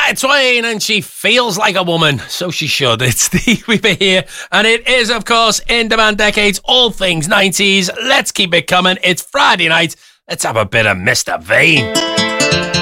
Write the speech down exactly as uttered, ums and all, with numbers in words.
Shania Twain, and she feels like a woman, so she should. It's Steve Weaver here, and it is, of course, In Demand Decades, all things nineties. Let's keep it coming. It's Friday night. Let's have a bit of Mister Vain.